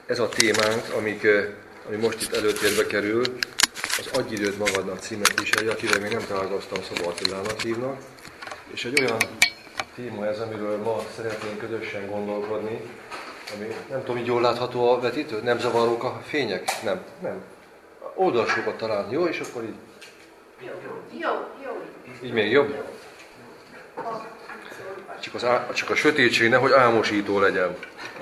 Ez a témánk, ami most itt előtérbe kerül, az Adj időt magadnak címet viseli, akire még nem találkoztam, Szabó Attilának hívnak. És egy olyan téma ez, amiről ma szeretnénk közösen gondolkodni, ami nem tudom, így jól látható a vetítő? Nem zavarók a fények? Nem. Oldalsókat talán, jó? És akkor így... Jó. Így még jobb? Csak a sötétség nehogy álmosító legyen.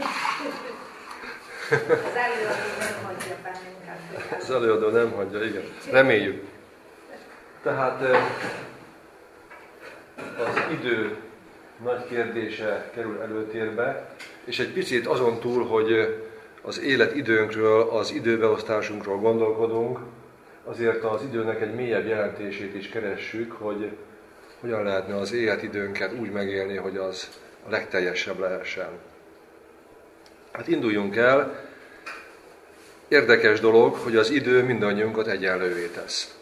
Az előadó nem hagyja bennünket. Az előadó nem hagyja, igen. Reméljük. Tehát az idő nagy kérdése kerül előtérbe, és egy picit azon túl, hogy az életidőnkről, az időbeosztásunkról gondolkodunk, azért az időnek egy mélyebb jelentését is keressük, hogy hogyan lehetne az életidőnket úgy megélni, hogy az a legteljesebb lehessen. Hát induljunk el. Érdekes dolog, hogy az idő mindannyiunkat egyenlővé tesz.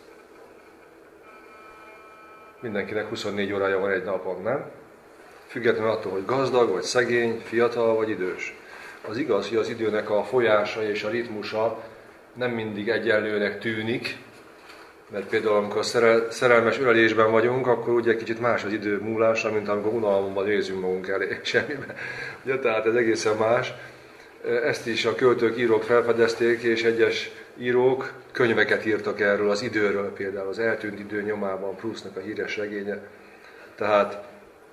Mindenkinek 24 órája van egy napon, nem? Függetlenül attól, hogy gazdag, vagy szegény, fiatal, vagy idős. Az igaz, hogy az időnek a folyása és a ritmusa nem mindig egyenlőnek tűnik, mert például amikor szerelmes ölelésben vagyunk, akkor ugye kicsit más az idő múlása, mint amikor unalomban nézünk magunk elé semmiben. Ugye, tehát ez egészen más. Ezt is a költők, írók felfedezték, és egyes írók könyveket írtak erről az időről, például az Eltűnt idő nyomában, Proustnak a híres regénye. Tehát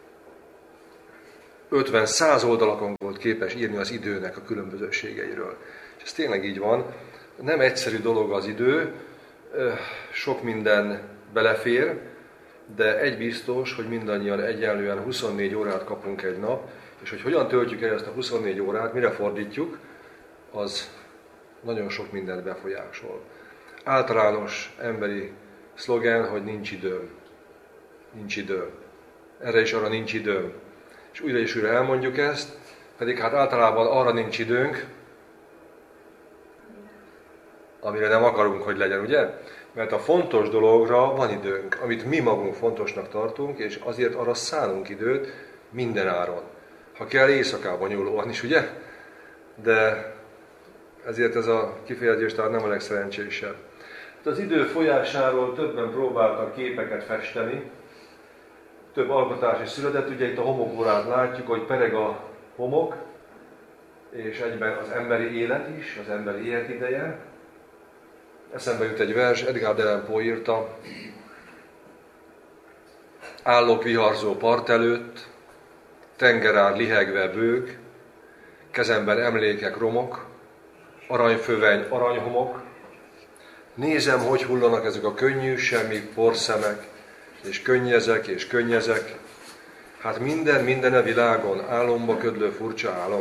50-100 oldalakon volt képes írni az időnek a különbözőségeiről. És ez tényleg így van. Nem egyszerű dolog az idő, sok minden belefér, de egy biztos, hogy mindannyian egyenlően 24 órát kapunk egy nap, és hogy hogyan töltjük el ezt a 24 órát, mire fordítjuk, az nagyon sok mindent befolyásol. Általános emberi szlogen, hogy nincs időm. Nincs időm. Erre és arra nincs időm. És újra elmondjuk ezt, pedig hát általában arra nincs időnk, amire nem akarunk, hogy legyen, ugye? Mert a fontos dologra van időnk, amit mi magunk fontosnak tartunk, és azért arra szánunk időt minden áron. Ha kell, éjszakában nyúlóan is, ugye? De ezért ez a kifejezés talán nem a legszerencsésebb. Az idő folyásáról többen próbáltak képeket festeni, több alkotás is született, ugye itt a homokórát látjuk, hogy pereg a homok, és egyben az emberi élet is, az emberi életideje. Eszembe jut egy vers, Edgar Allan Poe írta, állok viharzó part előtt, tengerár lihegve bőg, kezemben emlékek romok, aranyföveny, aranyhomok. Nézem, hogy hullanak ezek a könnyű, semmi porszemek, és könnyezek. Hát minden a világon, álomba ködlő furcsa álom.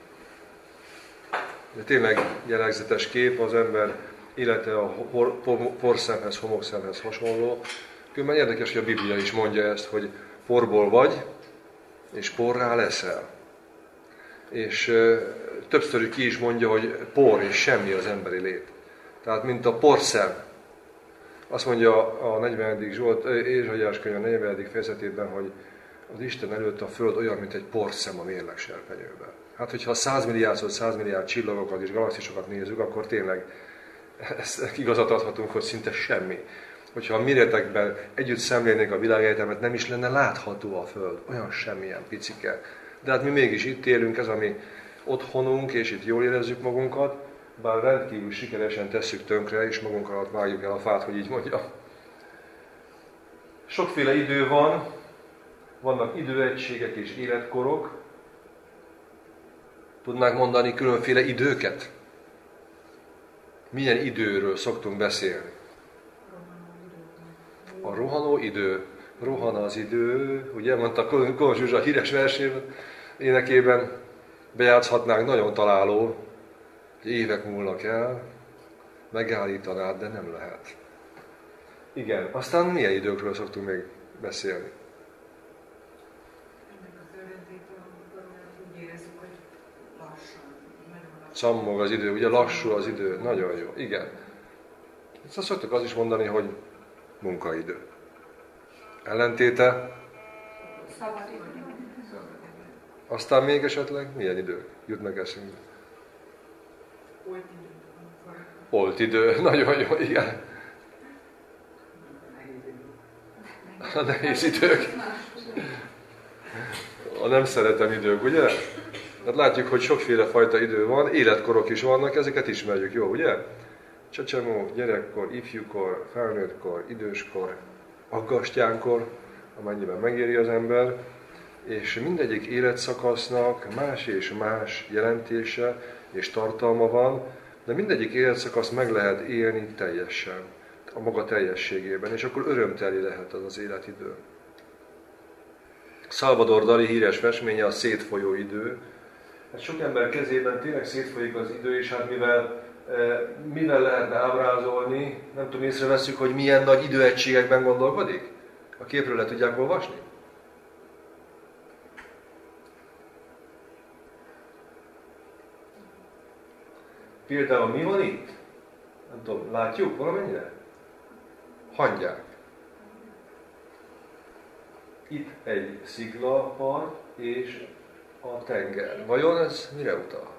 De tényleg jellegzetes kép, az ember élete a porszemhez, homokszemhez hasonló. Különben érdekes, hogy a Biblia is mondja ezt, hogy porból vagy, és porrá leszel. És többször ki is mondja, hogy por és semmi az emberi lét. Tehát, mint a porszem. Azt mondja a 40. Zsolt, Ézsaiás könyv a 40. fejezetében, hogy az Isten előtt a föld olyan, mint egy porszem a mérlegserpenyőben. Hát, hogyha 100 milliárd csillagokat és galaxisokat nézzük, akkor tényleg ezt igazat adhatunk, hogy szinte semmi. Hogyha a méretekben együtt szemlélnénk a világegyetemet, nem is lenne látható a föld, olyan semmilyen picike. De hát mi mégis itt élünk, ez a mi otthonunk, és itt jól érezzük magunkat, bár rendkívül sikeresen tesszük tönkre, és magunk alatt vágjuk el a fát, hogy így mondjam. Sokféle idő van, vannak időegységek és életkorok. Tudnánk mondani különféle időket? Milyen időről szoktunk beszélni? A rohanó idő. Rohan az idő, ugye mondta Kon Zsuzsa híres versében, énekében, bejátszhatnánk, nagyon találó, hogy évek múlnak el, megállítanád, de nem lehet. Igen, aztán milyen időkről szoktunk még beszélni? Szammog az idő, ugye lassú az idő, nagyon jó, igen. Ezt szoktuk az is mondani, hogy munkaidő. Ellentéte? Aztán még esetleg milyen idők jutnak eszünkbe? Olt idő, nagyon jó, igen. A nehéz idők. A nem szeretem idők, ugye? Hát látjuk, hogy sokféle fajta idő van, életkorok is vannak, ezeket ismerjük, jó, ugye? Csecsemő, gyerekkor, ifjúkor, felnőttkor, időskor, aggastyánkor, amennyiben megéri az ember, és mindegyik életszakasznak más és más jelentése és tartalma van, de mindegyik életszakasz meg lehet élni teljesen, a maga teljességében, és akkor örömteli lehet az az életidő. Salvador Dali híres festménye a szétfolyó idő. Hát sok ember kezében tényleg szétfolyik az idő, és hát mivel lehetne ábrázolni, nem tudom, észrevesszük, hogy milyen nagy időegységekben gondolkodik? A képről le tudják olvasni? Például mi van itt? Nem tudom, látjuk valamennyire? Hangyák. Itt egy sziklapart és a tenger. Vajon ez mire utal?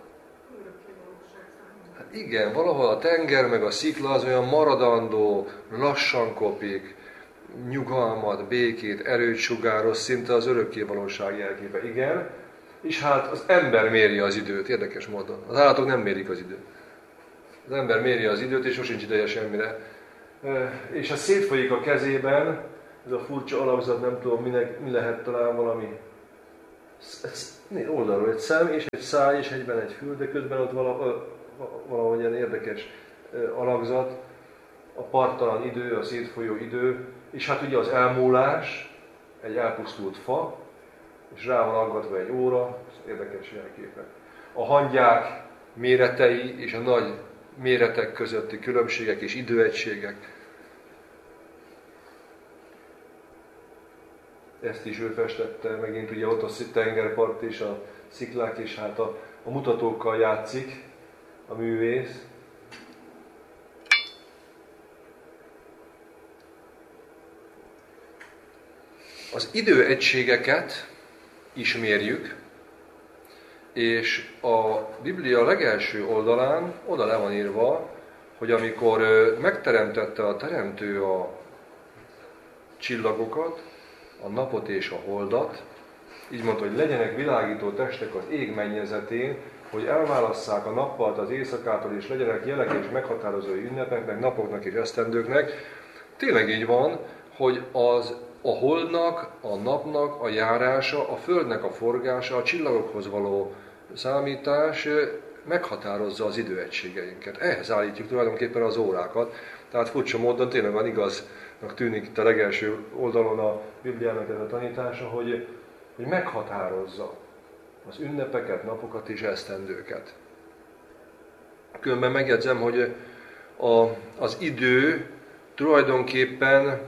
Hát igen, valahol a tenger meg a szikla az olyan maradandó, lassan kopik, nyugalmat, békét, erőt sugároz, szinte az örökkévalóság jelképe. Igen, és hát az ember méri az időt, érdekes módon. Az állatok nem mérik az időt. Az ember méri az időt, és sosincs ideje semmire. És ha szétfolyik a kezében, ez a furcsa alakzat, nem tudom, mi lehet, talán valami oldalról egy szem, és egy száj, és egyben egy fül, de közben ott valahogy ilyen érdekes alakzat, a parttalan idő, a szétfolyó idő, és hát ugye az elmúlás, egy elpusztult fa, és rá van aggatva egy óra, érdekes jelképek. A hangyák méretei és a nagy méretek közötti különbségek és időegységek. Ezt is ő festette, megint ugye ott a tengerpart és a sziklák, és hát a mutatókkal játszik a művész. Az időegységeket ismerjük, és a Biblia legelső oldalán oda le van írva, hogy amikor megteremtette a teremtő a csillagokat, a napot és a holdat, így mondta, hogy legyenek világító testek az ég mennyezetén, hogy elválasszák a nappalt az éjszakától, és legyenek jelek és meghatározói ünnepeknek, napoknak és esztendőknek. Tényleg így van, hogy a holdnak, a napnak a járása, a földnek a forgása, a csillagokhoz való számítás meghatározza az időegységeinket. Ehhez állítjuk tulajdonképpen az órákat. Tehát furcsa módon tényleg van igaznak tűnik itt a legelső oldalon a Bibliának ez a tanítása, hogy meghatározza az ünnepeket, napokat és esztendőket. Különben megjegyzem, hogy az idő tulajdonképpen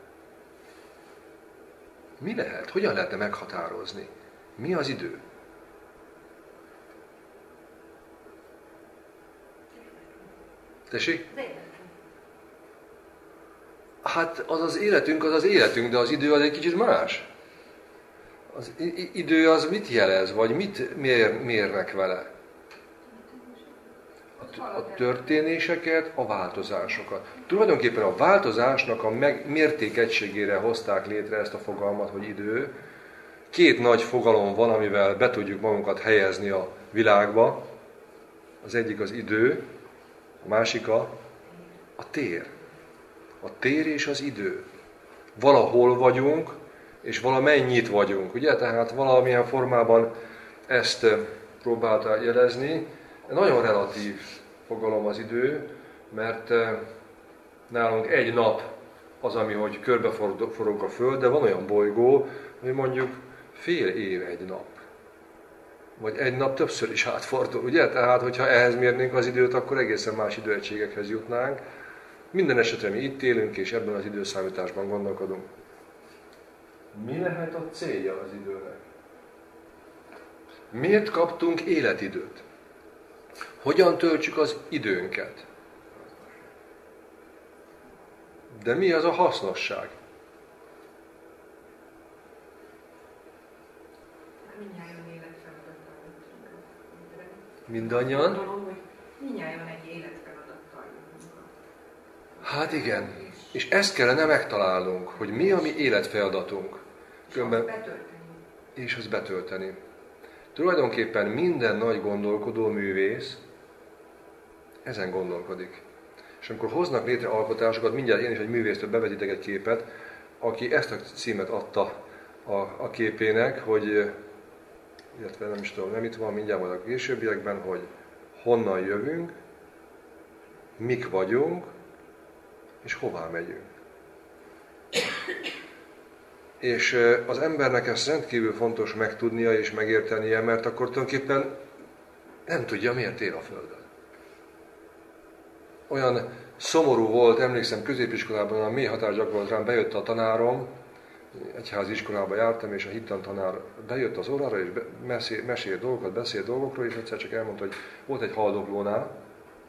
mi lehet? Hogyan lehetne meghatározni? Mi az idő? Tessék? Hát az életünk, de az idő az egy kicsit más. Az idő az mit jelez, vagy mit mérnek vele? A történéseket, a változásokat. Tulajdonképpen a változásnak a mértékegységére hozták létre ezt a fogalmat, hogy idő. Két nagy fogalom van, amivel be tudjuk magunkat helyezni a világba. Az egyik az idő, a másik a tér. A tér és az idő. Valahol vagyunk, és valamennyit vagyunk, ugye? Tehát valamilyen formában ezt próbálta jelezni. Nagyon relatív fogalom az idő, mert nálunk egy nap az, ami hogy körbeforog a Föld, de van olyan bolygó, hogy mondjuk fél év egy nap. Vagy egy nap többször is átfordul, ugye? Tehát, hogyha ehhez mérnénk az időt, akkor egészen más időegységekhez jutnánk. Minden esetre mi itt élünk, és ebben az időszámításban gondolkodunk. Mi lehet a célja az időnek? Miért kaptunk életidőt? Hogyan töltsük az időnket? De mi az a hasznosság? Mindannyian? Mindnyájan egy életfeladattal jövünk. Hát igen, és ezt kellene megtalálnunk, hogy mi a mi életfeladatunk. És azt betölteni. Tulajdonképpen minden nagy gondolkodó művész ezen gondolkodik. És amikor hoznak létre alkotásokat, mindjárt én is egy művésztől bevetítek egy képet, aki ezt a címet adta a képének, hogy, illetve nem is tudom, nem itt van, mindjárt majd a későbbiekben, hogy honnan jövünk, mik vagyunk, és hová megyünk. És az embernek ezt rendkívül fontos megtudnia és megértenie, mert akkor tulajdonképpen nem tudja, miért él a Földön. Olyan szomorú volt, emlékszem, középiskolában a mély hatásgyakorlatra bejött a tanárom, egyházi iskolába jártam, és a hittantanár bejött az órára, és mesélt dolgokat, beszélt dolgokról, és egyszer csak elmondta, hogy volt egy haldoklónál,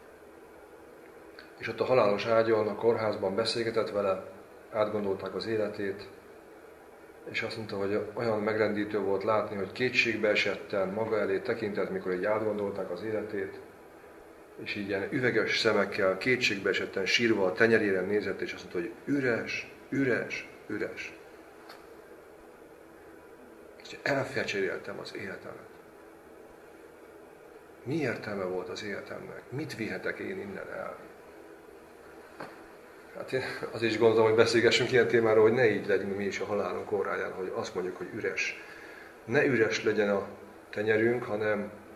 és ott a halálos ágyon, a kórházban beszélgetett vele, átgondolták az életét, és azt mondta, hogy olyan megrendítő volt látni, hogy kétségbe esetten maga elé tekintett, mikor így átgondolták az életét, és így ilyen üveges szemekkel, kétségbe esetten sírva a tenyerére nézett, és azt mondta, hogy üres, üres, üres. És elfecséreltem az életemet. Mi értelme volt az életemnek? Mit vihetek én innen el? Hát én azért is gondolom, hogy beszélgessünk ilyen témáról, hogy ne így legyünk mi is a halálunk óráján, hogy azt mondjuk, hogy üres. Ne üres legyen a tenyerünk, hanem